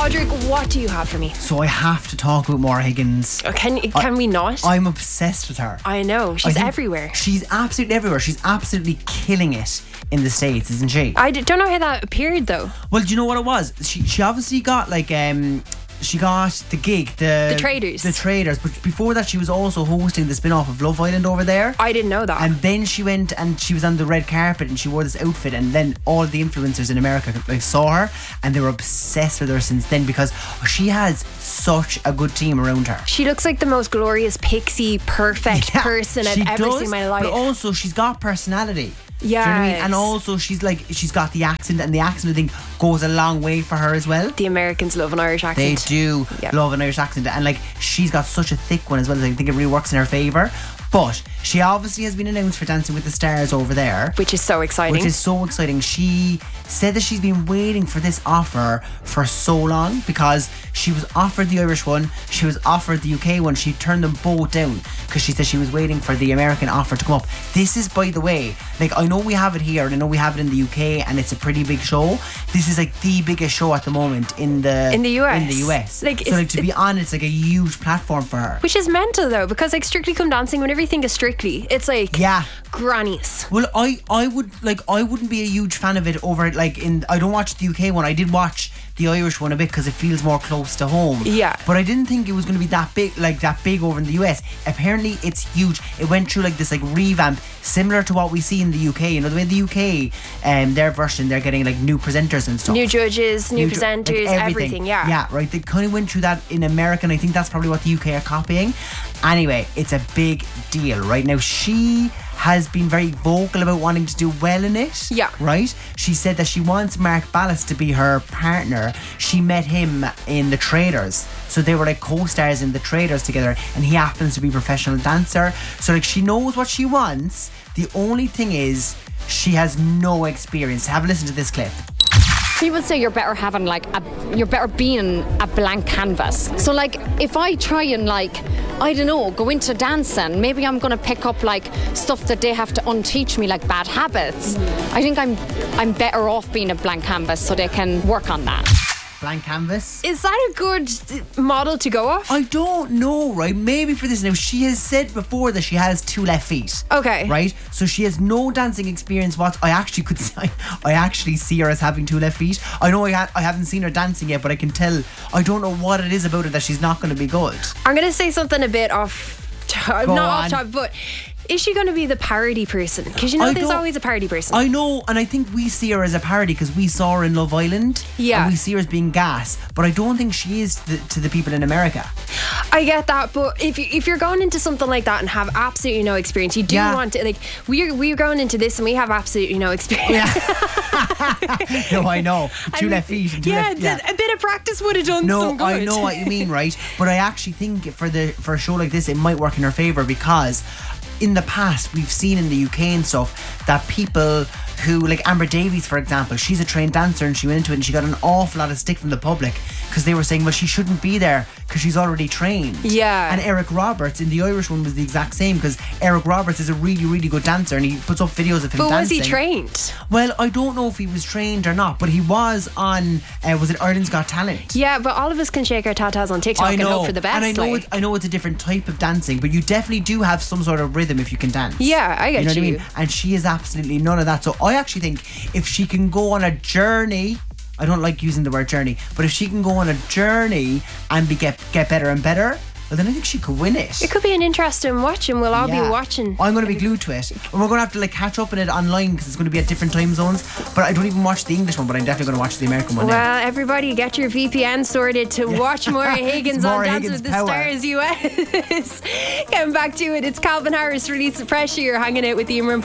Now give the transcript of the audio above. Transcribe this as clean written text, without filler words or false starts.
Padraig, what do you have for me? So I have to talk about Maura Higgins. Can we not? I'm obsessed with her. I know. She's everywhere. She's absolutely everywhere. She's absolutely killing it in the States, isn't she? I don't know how that appeared though. Well, do you know what it was? She obviously got like she got the gig, the Traders. The Traders, but before that she was also hosting the spin-off of Love Island over there. I didn't know that. And then she went and she was on the red carpet and she wore this outfit, and then all the influencers in America like saw her and they were obsessed with her since then because she has such a good team around her. She looks like the most glorious pixie perfect person I've ever seen in my life. But also she's got personality. Yeah. Do you know what I mean? And also she's got the accent, and the accent I think goes a long way for her as well. The Americans love an Irish accent. They do love an Irish accent, and like she's got such a thick one as well. I think it really works in her favour. But she obviously has been announced for Dancing with the Stars over there, which is so exciting. She said that she's been waiting for this offer for so long because she was offered the Irish one, she was offered the UK one. She turned them both down because she said she was waiting for the American offer to come up. This is, by the way, like I know we have it here and I know we have it in the UK and it's a pretty big show. This is like the biggest show at the moment in the US. Like to be honest, it's like a huge platform for her. Which is mental though, because like Strictly Come Dancing, when everything is Strictly, it's like grannies. Well, I wouldn't be a huge fan of it over like I don't watch the UK one. I did watch the Irish one a bit because it feels more close to home. Yeah. But I didn't think it was going to be that big over in the US. Apparently it's huge. It went through like this like revamp similar to what we see in the UK. You know the way the UK their version, they're getting like new presenters and stuff. New judges, new presenters, like everything. Yeah. Yeah, right. They kind of went through that in America, and I think that's probably what the UK are copying. Anyway, it's a big deal right now. She has been very vocal about wanting to do well in it. Yeah. Right? She said that she wants Mark Ballas to be her partner. She met him in The Traders. So they were like co-stars in The Traders together, and he happens to be a professional dancer. So like she knows what she wants. The only thing is she has no experience. Have a listen to this clip. People say you're better having you're better being a blank canvas. So like if I try and I don't know, go into dancing, maybe I'm gonna pick up like stuff that they have to unteach me, like bad habits. I think I'm better off being a blank canvas so they can work on that. Blank canvas. Is that a good model to go off? I don't know, right? Maybe for this now. She has said before that she has 2 left feet. Okay. Right? So she has no dancing experience. I actually see her as having 2 left feet. I know I haven't seen her dancing yet, but I can tell. I don't know what it is about her that she's not going to be good. I'm going to say something a bit off top, but is she going to be the parody person? Because there's always a parody person. I know, and I think we see her as a parody because we saw her in Love Island. Yeah. And we see her as being gas, but I don't think she is to the people in America. I get that, but if you're going into something like that and have absolutely no experience, you do want to, like, we're going into this and we have absolutely no experience. Yeah. No, I know. 2 left feet. And a bit of practice would have done some good. No, I know what you mean, right? But I actually think for a show like this, it might work in her favour because in the past we've seen in the UK and stuff that people who, like Amber Davies for example, she's a trained dancer and she went into it and she got an awful lot of stick from the public because they were saying, well, she shouldn't be there because she's already trained. Yeah. And Eric Roberts in the Irish one was the exact same because Eric Roberts is a really, really good dancer and he puts up videos of him dancing. But was he trained? Well, I don't know if he was trained or not, but he was on was it Ireland's Got Talent? Yeah, but all of us can shake our tatas on TikTok and hope for the best. And I know it's a different type of dancing, but you definitely do have some sort of rhythm if you can dance. Yeah, I get you. Know what I mean? And she is absolutely none of that. So I actually think if she can go on a journey, I don't like using the word journey, but if she can go on a journey and get better and better, well, then I think she could win it. It could be an interesting watch, and we'll all be watching. I'm going to be glued to it, and we're going to have to catch up on it online because it's going to be at different time zones. But I don't even watch the English one, but I'm definitely going to watch the American one. Well, everybody, get your VPN sorted to watch Maura Higgins on Dancing with the Stars US. Getting back to it, it's Calvin Harris, Release the Pressure. You're hanging out with the Imran